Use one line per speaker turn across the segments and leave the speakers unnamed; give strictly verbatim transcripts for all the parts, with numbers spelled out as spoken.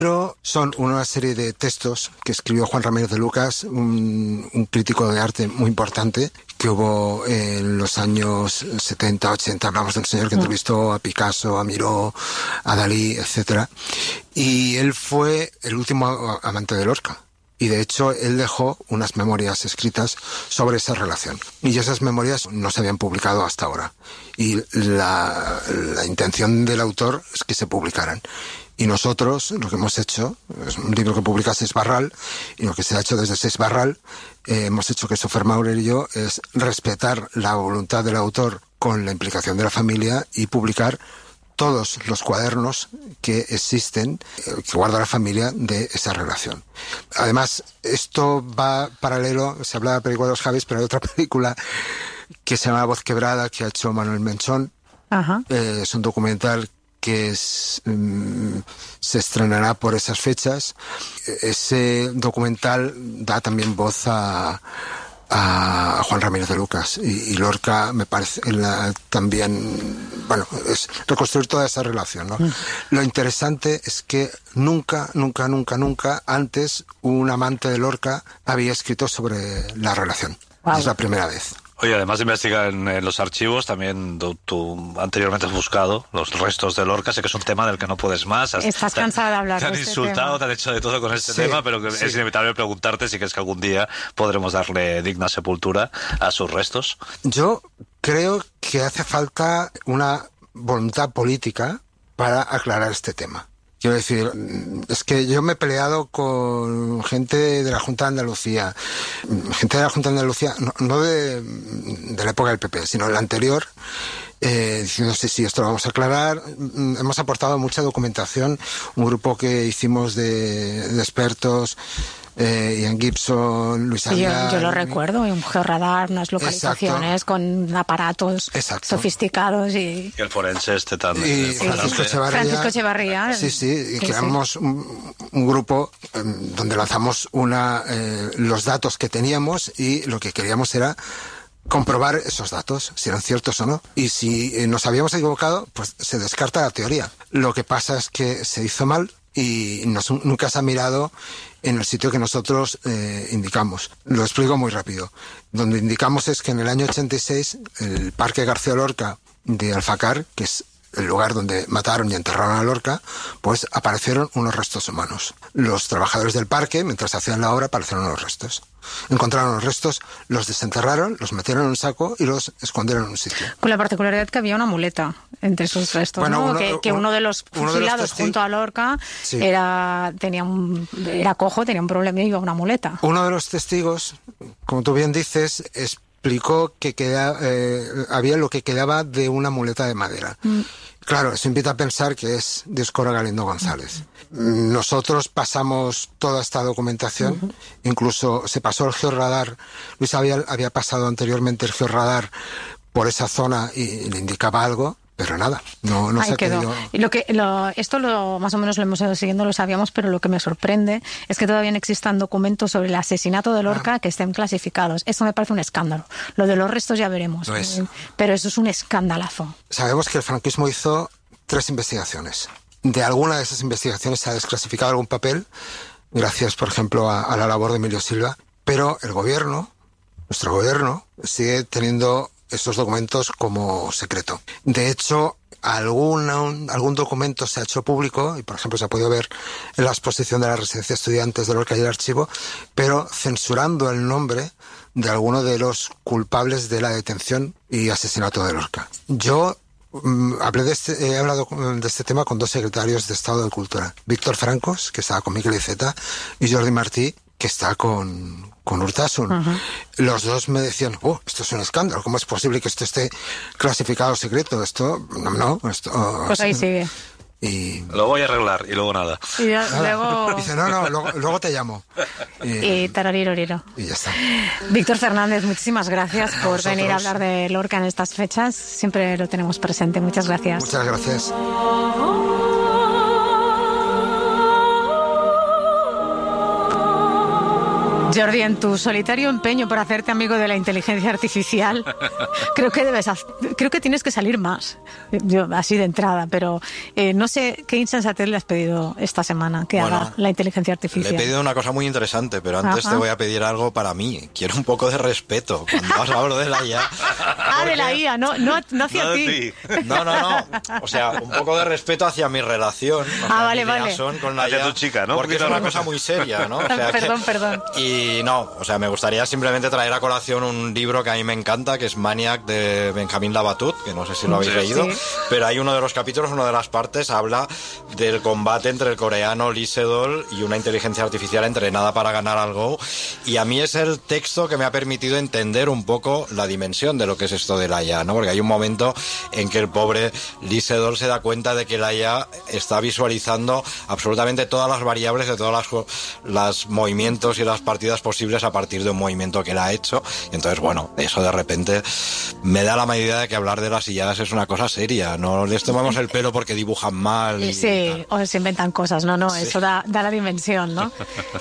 Pero son una serie de textos que escribió Juan Ramírez de Lucas, un, un crítico de arte muy importante, que hubo en los años setenta, ochenta, hablamos de un señor que entrevistó a Picasso, a Miró, a Dalí, etcétera. Y él fue el último amante de Lorca. Y de hecho, él dejó unas memorias escritas sobre esa relación. Y esas memorias no se habían publicado hasta ahora. Y la, la intención del autor es que se publicaran. Y nosotros, lo que hemos hecho, es un libro que publica Seix Barral, y lo que se ha hecho desde Seix Barral, eh, hemos hecho que Sofer Maurer y yo, es respetar la voluntad del autor con la implicación de la familia y publicar todos los cuadernos que existen, eh, que guarda la familia de esa relación. Además, esto va paralelo, se habla de la película de los Javis, pero hay otra película que se llama Voz Quebrada, que ha hecho Manuel Menchón. Ajá. Eh, es un documental que es, um, se estrenará por esas fechas. Ese documental da también voz a, a Juan Ramírez de Lucas. Y, y Lorca, me parece, la, también, bueno, es reconstruir toda esa relación, ¿no? Mm. Lo interesante es que nunca, nunca, nunca, nunca antes un amante de Lorca había escrito sobre la relación. Wow. Es la primera vez.
Oye, además de investigar en, en los archivos, también tú, tú anteriormente has buscado los restos de Lorca. Sé que es un tema del que no puedes más. Has,
Estás cansada de hablar
de este tema. Te han insultado, te han hecho de todo con este sí, tema, pero que sí. Es inevitable preguntarte si crees que algún día podremos darle digna sepultura a sus restos.
Yo creo que hace falta una voluntad política para aclarar este tema. Quiero decir, es que yo me he peleado con gente de la Junta de Andalucía, gente de la Junta de Andalucía, no, no de, de la época del P P, sino de la anterior, eh, diciendo sí, sí, esto lo vamos a aclarar. Hemos aportado mucha documentación, un grupo que hicimos de, de expertos, eh, Ian Gibson, Luis Aguilar.
Yo, yo lo recuerdo, un georradar, unas localizaciones. Exacto. Con aparatos Exacto. sofisticados y...
Y el forense este también.
Y Francisco Echevarría.
Francisco Echevarría.
Sí, sí, y sí, creamos sí. Un, un grupo eh, donde lanzamos una eh, los datos que teníamos y lo que queríamos era comprobar esos datos, si eran ciertos o no. Y si eh, nos habíamos equivocado, pues se descarta la teoría. Lo que pasa es que se hizo mal y nos, nunca se ha mirado en el sitio que nosotros eh, indicamos. Lo explico muy rápido. Donde indicamos es que en el año ochenta y seis el Parque García Lorca de Alfacar, que es el lugar donde mataron y enterraron a Lorca, pues aparecieron unos restos humanos. Los trabajadores del parque, mientras hacían la obra, aparecieron los restos. Encontraron los restos, los desenterraron, los metieron en un saco y los escondieron en un sitio.
Con la particularidad que había una muleta entre esos restos, bueno, ¿no? Uno, que, que uno, uno de los fusilados de los junto a Lorca sí. era tenía un era cojo, tenía un problema y iba una muleta.
Uno de los testigos, como tú bien dices, explicó que queda, eh, había lo que quedaba de una muleta de madera. Mm. Claro, eso invita a pensar que es Dioscoro Galindo González. Nosotros pasamos toda esta documentación, uh-huh. incluso se pasó el georradar. Luis había, había pasado anteriormente el georradar por esa zona y, y le indicaba algo, pero nada, no, no se ha quedado.
Y lo que, lo, esto lo, más o menos lo hemos ido siguiendo, lo sabíamos, pero lo que me sorprende es que todavía no existan documentos sobre el asesinato de Lorca ah. que estén clasificados. Esto me parece un escándalo. Lo de los restos ya veremos.
No es.
Pero eso es un escandalazo.
Sabemos que el franquismo hizo tres investigaciones. De alguna de esas investigaciones se ha desclasificado algún papel, gracias, por ejemplo, a, a la labor de Emilio Silva, pero el gobierno, nuestro gobierno, sigue teniendo estos documentos como secreto. De hecho, alguna, un, algún documento se ha hecho público, y por ejemplo se ha podido ver en la exposición de la Residencia de Estudiantes de Lorca y el archivo, pero censurando el nombre de alguno de los culpables de la detención y asesinato de Lorca. Yo mm, hablé de este, he hablado de este tema con dos secretarios de Estado de Cultura, Víctor Francos, que estaba con Miquel Iceta, y Jordi Martí, que está con, con Urtasun. Uh-huh. Los dos me decían, oh, esto es un escándalo, ¿cómo es posible que esto esté clasificado secreto? Esto, no, no. Esto,
pues ahí sigue.
Y...
Lo voy a arreglar y luego nada.
Y ya, luego...
Dice, no, no, luego, luego te llamo.
Y, y tarariroriro.
Y ya está.
Víctor Fernández, muchísimas gracias por Nosotros. venir a hablar de Lorca en estas fechas. Siempre lo tenemos presente. Muchas gracias.
Muchas gracias.
Jordi, en tu solitario empeño por hacerte amigo de la inteligencia artificial, creo que debes, creo que tienes que salir más, yo así de entrada, pero eh, no sé qué insensatez le has pedido esta semana que bueno, haga la inteligencia artificial.
Le he pedido una cosa muy interesante, pero antes
Ajá.
te voy a pedir algo para mí. Quiero un poco de respeto cuando os hablo de la I A.
Ah, porque... de la I A, no, no, no hacia
no
ti.
ti.
No, no, no. O sea, un poco de respeto hacia mi relación. O sea,
ah, vale,
mi
vale.
Con la
hacia
I A,
tu chica, ¿no?
Porque es una cosa muy seria, ¿no? O sea,
perdón,
que...
perdón.
Y no, o sea, me gustaría simplemente traer a colación un libro que a mí me encanta, que es Maniac, de Benjamin Labatut, que no sé si lo habéis
sí,
leído,
sí.
pero hay uno de los capítulos, una de las partes, habla del combate entre el coreano Lee Sedol y una inteligencia artificial entrenada para ganar al Go, y a mí es el texto que me ha permitido entender un poco la dimensión de lo que es esto de la I A, ¿no? Porque hay un momento en que el pobre Lee Sedol se da cuenta de que la I A está visualizando absolutamente todas las variables de todas las, las movimientos y las partidas posibles a partir de un movimiento que él ha hecho. Y entonces, bueno, eso de repente me da la medida de que hablar de las I As es una cosa seria. No les tomamos el pelo porque dibujan mal. Y
sí, o se inventan cosas. No, no, sí. Eso da, da la dimensión, ¿no?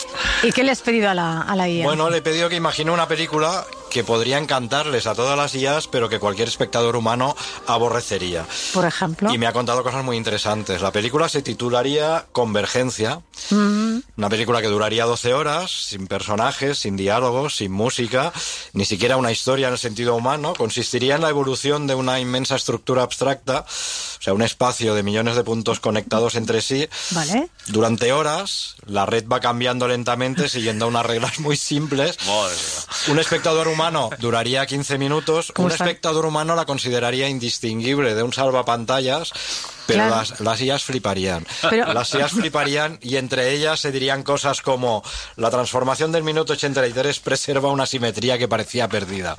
¿Y qué le has pedido a la, a la I A?
Bueno, le he pedido que imagine una película que podría encantarles a todas las I As, pero que cualquier espectador humano aborrecería.
Por ejemplo.
Y me ha contado cosas muy interesantes. La película se titularía Convergencia.
Mm.
Una película que duraría doce horas, sin personajes, sin diálogos, sin música, ni siquiera una historia en el sentido humano. Consistiría en la evolución de una inmensa estructura abstracta, o sea, un espacio de millones de puntos conectados entre sí.
Vale.
Durante horas, la red va cambiando lentamente, siguiendo unas reglas muy simples. Un espectador humano duraría quince minutos. Un está? espectador humano la consideraría indistinguible de un salvapantallas, pero claro. las, las I As fliparían. Pero... Las I As fliparían y entre ellas se dirían cosas como la transformación del minuto ochenta y tres preserva una simetría que parecía perdida.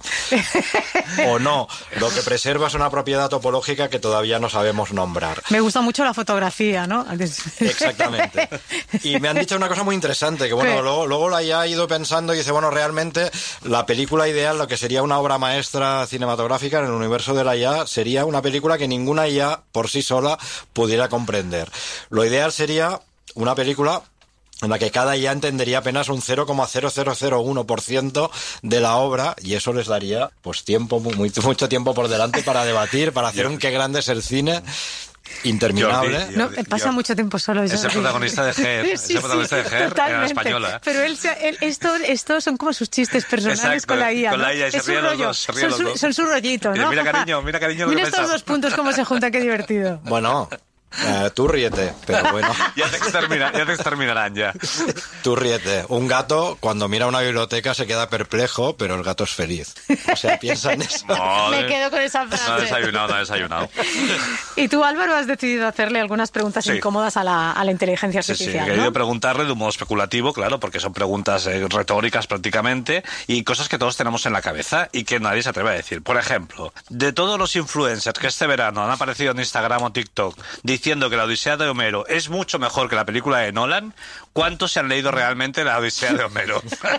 O no, lo que preserva es una propiedad topológica que todavía no sabemos nombrar.
Me gusta mucho la fotografía, ¿no?
Exactamente. Y me han dicho una cosa muy interesante, que bueno, luego, luego la I A ha ido pensando y dice, bueno, realmente la película ideal, lo que sería una obra maestra cinematográfica en el universo de la I A, sería una película que ninguna I A por sí sola pudiera comprender. Lo ideal sería una película en la que cada I A entendería apenas un cero coma cero cero cero uno por ciento de la obra, y eso les daría pues tiempo, muy, mucho tiempo por delante para debatir, para hacer un qué grande es el cine. Interminable.
Jordi,
no,
Jordi,
pasa
Jordi.
mucho tiempo solo.
Es el protagonista de Her.
Sí,
es el protagonista
sí,
de Her
totalmente.
en la española.
Pero él, él esto, esto son como sus chistes personales.
Exacto,
con la I A.
con
¿no?
la I A y se
es su
ríen los
rollo.
dos, se ríen
son,
los
su,
dos.
son su rollito, ¿no?
Mira, cariño, mira, cariño.
Mira
Lo que
estos
pensaba.
dos puntos cómo se juntan, qué divertido.
Bueno, eh, tú ríete, pero bueno.
ya, te extermina, ya te exterminarán ya.
Tú ríete. Un gato, cuando mira una biblioteca, se queda perplejo, pero el gato es feliz. O sea, piensa en eso.
No,
Me quedo con esa frase.
No ha desayunado, no ha desayunado.
Y tú, Álvaro, has decidido hacerle algunas preguntas sí. incómodas a la, a la inteligencia artificial,
Sí, sí, he
¿no?
querido preguntarle de un modo especulativo, claro, porque son preguntas eh, retóricas prácticamente y cosas que todos tenemos en la cabeza y que nadie se atreve a decir. Por ejemplo, de todos los influencers que este verano han aparecido en Instagram o TikTok diciendo que la Odisea de Homero es mucho mejor que la película de Nolan, ¿cuántos se han leído realmente la Odisea de Homero?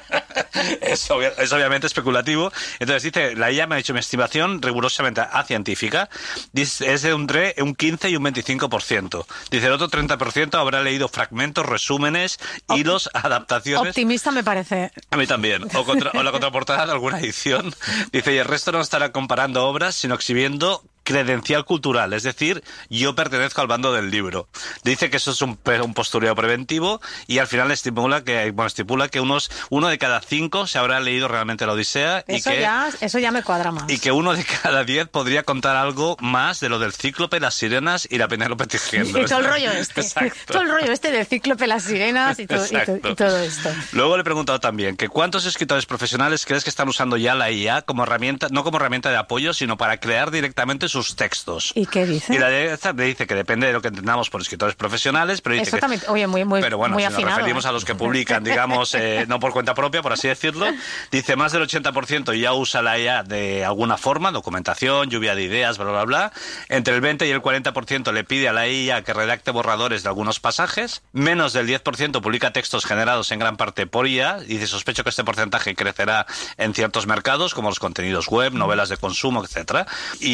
es, obvia, es obviamente especulativo. Entonces dice, la I A me ha dicho mi estimación rigurosamente científica, dice, es de un, un quince y un veinticinco por ciento. Dice, el otro treinta por ciento habrá leído fragmentos, resúmenes, Op hilos, adaptaciones.
Optimista me parece.
A mí también. O, contra, o la contraportada de alguna edición. Dice, y el resto no estará comparando obras, sino exhibiendo credencial cultural, es decir, yo pertenezco al bando del libro. Dice que eso es un, un postureo preventivo y al final estimula que, bueno, estipula que unos uno de cada cinco se habrá leído realmente la Odisea
eso
y que
ya, eso ya me cuadra más.
Y que uno de cada diez podría contar algo más de lo del Cíclope, las sirenas y la Penélope tejiendo.
Y todo el rollo este. Exacto. Todo el rollo este del Cíclope, las sirenas y, to y, to y todo esto.
Luego le he preguntado también que cuántos escritores profesionales crees que están usando ya la I A como herramienta, no como herramienta de apoyo, sino para crear directamente sus textos.
¿Y qué dice?
Y la de esta me dice que depende de lo que entendamos por escritores profesionales, pero dice
Eso
que,
también, oye, muy, muy,
pero bueno,
muy
si
afinado,
nos referimos
¿eh?
a los que publican, digamos, eh, no por cuenta propia, por así decirlo, dice más del ochenta por ciento ya usa la I A de alguna forma, documentación, lluvia de ideas, bla, bla, bla. Entre el veinte y el cuarenta por ciento le pide a la I A que redacte borradores de algunos pasajes. Menos del diez por ciento publica textos generados en gran parte por I A. Dice, sospecho que este porcentaje crecerá en ciertos mercados, como los contenidos web, novelas de consumo, etcétera. Y luego dice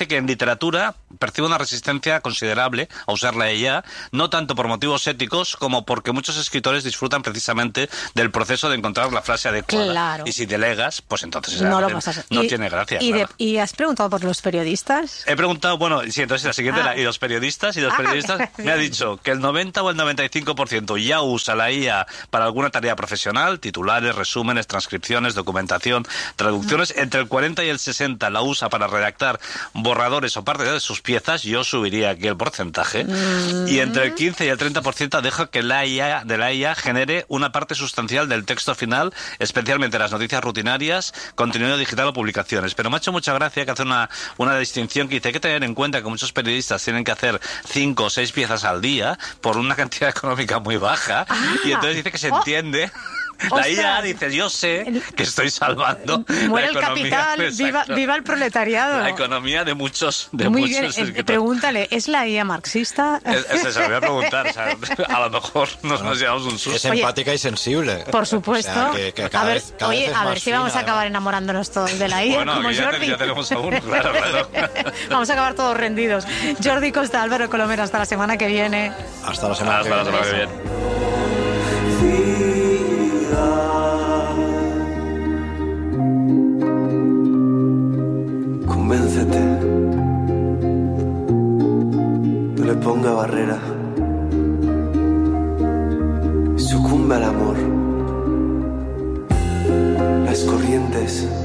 dice que en literatura percibe una resistencia considerable a usar la I A, no tanto por motivos éticos como porque muchos escritores disfrutan precisamente del proceso de encontrar la frase adecuada.
Claro.
Y si delegas, pues entonces
no,
no,
lo vas a hacer.
no
y,
tiene gracia.
Y,
claro.
de, ¿Y has preguntado por los periodistas?
He preguntado, bueno, sí, entonces la siguiente,
Ah.
la, y los periodistas, y los
Ah,
periodistas me ha dicho que el noventa o el noventa y cinco por ciento ya usa la I A para alguna tarea profesional, titulares, resúmenes, transcripciones, documentación, traducciones, entre el cuarenta y el sesenta la usa para redactar borradores o partes de sus piezas, yo subiría aquí el porcentaje, mm. y entre el quince y el treinta por ciento deja que la I A, de la I A genere una parte sustancial del texto final, especialmente las noticias rutinarias, contenido digital o publicaciones. Pero me ha hecho mucha gracia que hace una, una distinción que dice, hay que tener en cuenta que muchos periodistas tienen que hacer cinco o seis piezas al día por una cantidad económica muy baja, ah. y entonces dice que se entiende... Oh. La I A dice, yo sé que estoy salvando
muere
la economía,
el capital, viva, viva el proletariado.
La economía de muchos de
Muy
muchos
bien, eh, pregúntale, ¿es la I A marxista?
Es, es, se lo voy a preguntar, o sea, a lo mejor nos, nos llevamos un susto.
Es empática Oye, y sensible.
Por supuesto.
O sea, que, que cada
a ver,
vez, cada
oye,
vez
a ver si vamos a acabar
además.
enamorándonos todos de la I A.
Bueno,
como
ya,
Jordi.
ya tenemos a uno, claro, claro.
Vamos a acabar todos rendidos. Jordi Costa, Álvaro Colomero, hasta la semana que viene.
Hasta la semana,
hasta
que,
la semana que viene.
Convéncete, no le ponga barrera, sucumbe al amor, las corrientes